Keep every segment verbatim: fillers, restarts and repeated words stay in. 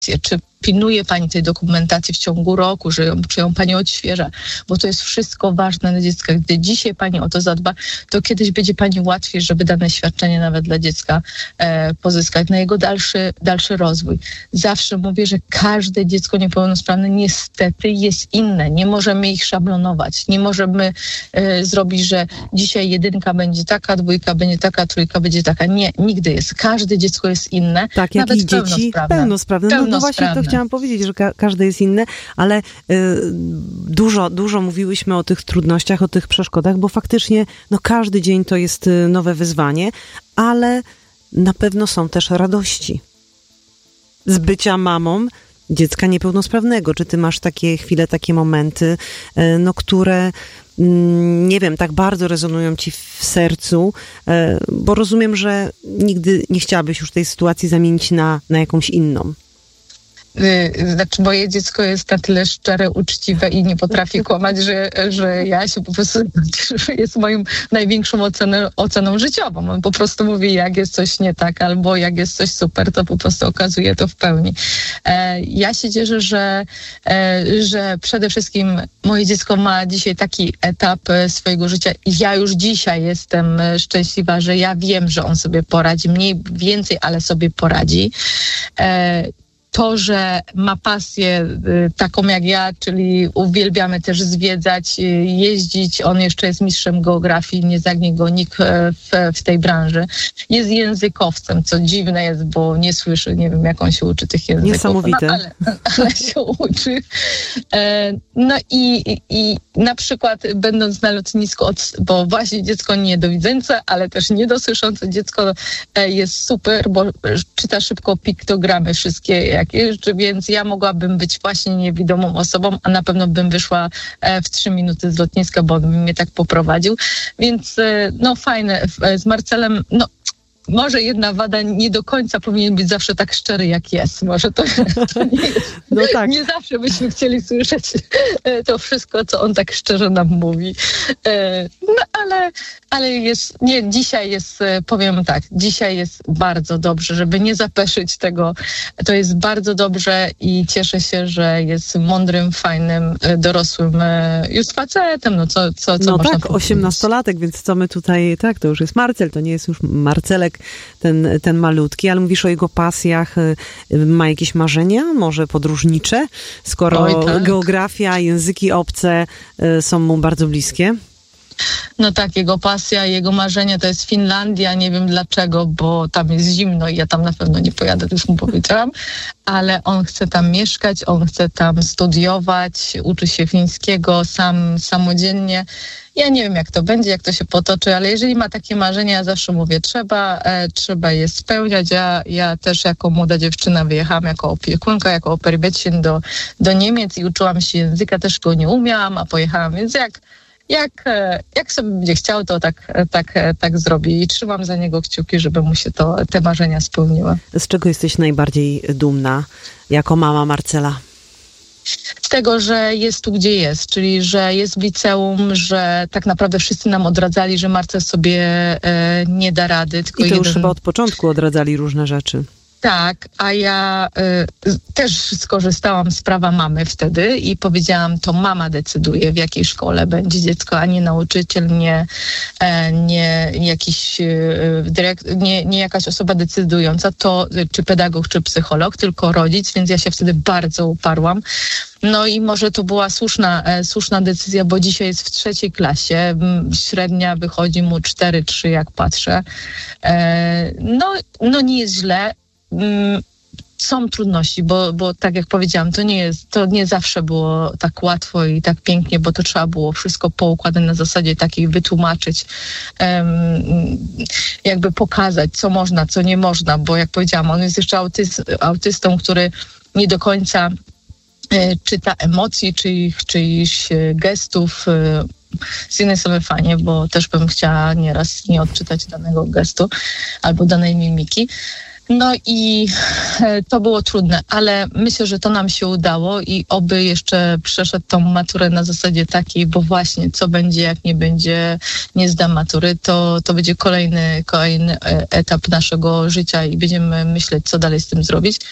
Czy pilnuje pani tej dokumentacji w ciągu roku, że ją, czy ją pani odświeża, bo to jest wszystko ważne dla dziecka. Gdy dzisiaj pani o to zadba, to kiedyś będzie pani łatwiej, żeby dane świadczenie nawet dla dziecka e, pozyskać na jego dalszy, dalszy rozwój. Zawsze mówię, że każde dziecko niepełnosprawne niestety jest inne. Nie możemy ich szablonować. Nie możemy e, zrobić, że dzisiaj jedynka będzie taka, dwójka będzie taka, trójka będzie taka. Nie, nigdy jest. Każde dziecko jest inne. Tak, jak nawet i dzieci pełnosprawne. pełnosprawne. No, no właśnie to chciałam powiedzieć, że ka- każde jest inne, ale y, dużo, dużo mówiłyśmy o tych trudnościach, o tych przeszkodach, bo faktycznie no, każdy dzień to jest y, nowe wyzwanie, ale na pewno są też radości z bycia mamą dziecka niepełnosprawnego. Czy ty masz takie chwile, takie momenty, y, no, które mm, nie wiem, tak bardzo rezonują ci w sercu, y, bo rozumiem, że nigdy nie chciałabyś już tej sytuacji zamienić na, na jakąś inną. Znaczy moje dziecko jest na tyle szczere, uczciwe i nie potrafi kłamać, że, że ja się po prostu, że jest moją największą oceną, oceną życiową. On po prostu mówi, jak jest coś nie tak, albo jak jest coś super, to po prostu okazuje to w pełni. E, ja się cieszę, że, e, że przede wszystkim moje dziecko ma dzisiaj taki etap swojego życia i ja już dzisiaj jestem szczęśliwa, że ja wiem, że on sobie poradzi, mniej więcej, ale sobie poradzi. E, To, że ma pasję y, taką jak ja, czyli uwielbiamy też zwiedzać, y, jeździć. On jeszcze jest mistrzem geografii, nie zagnie go nikt y, w, w tej branży. Jest językowcem, co dziwne jest, bo nie słyszy, nie wiem jak on się uczy tych języków. Niesamowite. No, ale, ale się uczy. E, no i, i, i na przykład będąc na lotnisku, od, bo właśnie dziecko niedowidzące, ale też niedosłyszące dziecko e, jest super, bo czyta szybko piktogramy wszystkie, jakieś, więc ja mogłabym być właśnie niewidomą osobą, a na pewno bym wyszła w trzy minuty z lotniska, bo on by mnie tak poprowadził. Więc no fajne. Z Marcelem, no może jedna wada, nie do końca powinien być zawsze tak szczery, jak jest. Może to, to nie jest. No tak. Nie zawsze byśmy chcieli słyszeć to wszystko, co on tak szczerze nam mówi. No ale, ale jest, nie, dzisiaj jest, powiem tak, dzisiaj jest bardzo dobrze, żeby nie zapeszyć tego. To jest bardzo dobrze i cieszę się, że jest mądrym, fajnym, dorosłym już facetem. No co, co, co no można tak, powiedzieć? osiemnastolatek, więc co my tutaj, tak, to już jest Marcel, to nie jest już Marcelek, ten, ten malutki, ale mówisz o jego pasjach, ma jakieś marzenia, może podróżnicze, skoro Oj, tak. geografia, języki obce są mu bardzo bliskie? No tak, jego pasja, jego marzenie to jest Finlandia, nie wiem dlaczego, bo tam jest zimno i ja tam na pewno nie pojadę, to już mu powiedziałam, ale on chce tam mieszkać, on chce tam studiować, uczy się fińskiego sam, samodzielnie. Ja nie wiem, jak to będzie, jak to się potoczy, ale jeżeli ma takie marzenia, ja zawsze mówię, trzeba, e, trzeba je spełniać. Ja, ja też jako młoda dziewczyna wyjechałam jako opiekunka, jako Opermädchen do, do Niemiec i uczyłam się języka, też go nie umiałam, a pojechałam, więc jak Jak, jak sobie będzie chciał, to tak, tak, tak zrobi i trzymam za niego kciuki, żeby mu się to, te marzenia spełniły. Z czego jesteś najbardziej dumna jako mama Marcela? Z tego, że jest tu, gdzie jest, czyli że jest w liceum, że tak naprawdę wszyscy nam odradzali, że Marcel sobie e, nie da rady. Tylko I to jeden... już chyba od początku odradzali różne rzeczy. Tak, a ja y, też skorzystałam z prawa mamy wtedy i powiedziałam, to mama decyduje, w jakiej szkole będzie dziecko, a nie nauczyciel, nie, e, nie jakiś y, dyrekt, nie, nie jakaś osoba decydująca, to czy pedagog, czy psycholog, tylko rodzic, więc ja się wtedy bardzo uparłam. No i może to była słuszna, e, słuszna decyzja, bo dzisiaj jest w trzeciej klasie, średnia wychodzi mu cztery trzy, jak patrzę. E, no, no nie jest źle. Są trudności, bo, bo tak jak powiedziałam, to nie jest, to nie zawsze było tak łatwo i tak pięknie, bo to trzeba było wszystko poukładać na zasadzie takiej wytłumaczyć, um, jakby pokazać, co można, co nie można, bo jak powiedziałam, on jest jeszcze autyst, autystą, który nie do końca e, czyta emocji, czyich, czyichś gestów. E, z jednej strony fajnie, bo też bym chciała nieraz nie odczytać danego gestu albo danej mimiki. No i to było trudne, ale myślę, że to nam się udało i oby jeszcze przeszedł tą maturę na zasadzie takiej, bo właśnie co będzie, jak nie będzie, nie zda matury, to, to będzie kolejny, kolejny etap naszego życia i będziemy myśleć, co dalej z tym zrobić.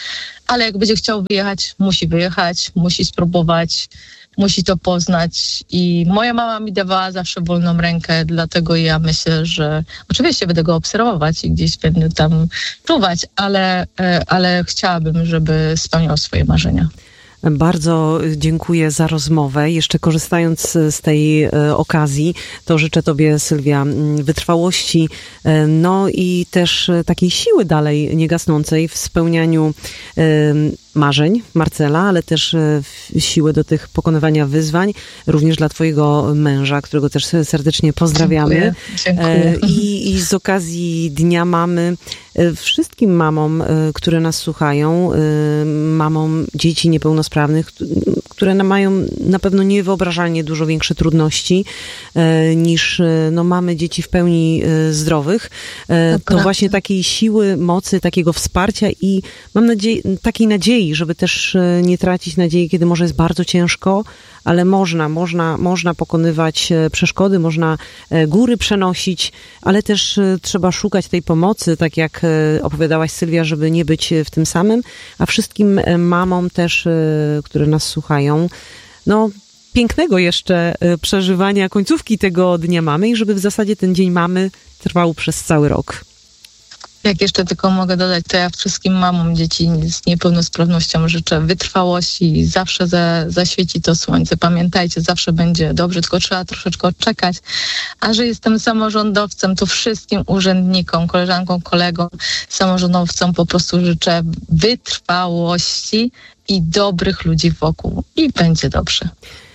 ale jak będzie chciał wyjechać, musi wyjechać, musi spróbować, musi to poznać i moja mama mi dawała zawsze wolną rękę, dlatego ja myślę, że oczywiście będę go obserwować i gdzieś będę tam czuwać, ale, ale chciałabym, żeby spełniał swoje marzenia. Bardzo dziękuję za rozmowę. Jeszcze korzystając z tej e, okazji, to życzę Tobie, Sylwia, wytrwałości, e, no i też takiej siły dalej niegasnącej w spełnianiu e, marzeń Marcela, ale też e, siły do tych pokonywania wyzwań, również dla Twojego męża, którego też serdecznie pozdrawiamy. Dziękuję. Dziękuję. E, i, I z okazji Dnia Mamy e, wszystkim mamom, e, które nas słuchają, e, mamom dzieci niepełnosprawnych, które mają na pewno niewyobrażalnie dużo większe trudności e, niż no, mamy dzieci w pełni e, zdrowych. E, to właśnie takiej siły, mocy, takiego wsparcia i mam nadzieję, takiej nadziei, żeby też e, nie tracić nadziei, kiedy może jest bardzo ciężko, ale można, można, można pokonywać przeszkody, można góry przenosić, ale też trzeba szukać tej pomocy, tak jak opowiadałaś, Sylwia, żeby nie być w tym samym, a wszystkim mamom też, które nas słuchają, no pięknego jeszcze przeżywania końcówki tego Dnia Mamy i żeby w zasadzie ten Dzień Mamy trwał przez cały rok. Jak jeszcze tylko mogę dodać, to ja wszystkim mamom dzieci z niepełnosprawnością życzę wytrwałości i zawsze za, zaświeci to słońce. Pamiętajcie, zawsze będzie dobrze, tylko trzeba troszeczkę odczekać. A że jestem samorządowcem, to wszystkim urzędnikom, koleżankom, kolegom, samorządowcom po prostu życzę wytrwałości i dobrych ludzi wokół. I będzie dobrze.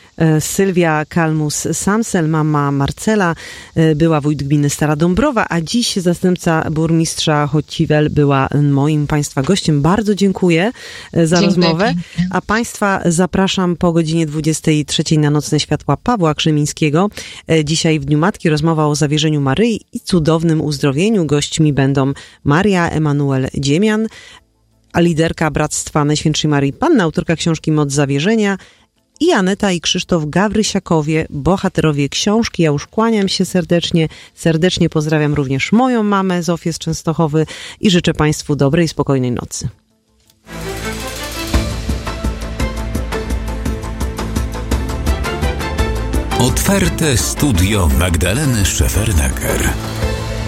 Sylwia Kalmus-Samsel, mama Marcela, była wójt gminy Stara Dąbrowa, a dziś zastępca burmistrza Choćiwel była moim Państwa gościem. Bardzo dziękuję za dziękuję rozmowę. Pięknie. A Państwa zapraszam po godzinie dwudziestej trzeciej na Nocne Światła Pawła Krzemińskiego. Dzisiaj w Dniu Matki rozmowa o zawierzeniu Maryi i cudownym uzdrowieniu. Gośćmi będą Maria Emanuel Dziemian, a liderka Bractwa Najświętszej Maryi Panny, autorka książki Moc Zawierzenia, i Aneta i Krzysztof Gawrysiakowie, bohaterowie książki. Ja już kłaniam się serdecznie. Serdecznie pozdrawiam również moją mamę Zofię z Częstochowy i życzę Państwu dobrej, spokojnej nocy. Otwarte studio Magdaleny Szefernaker.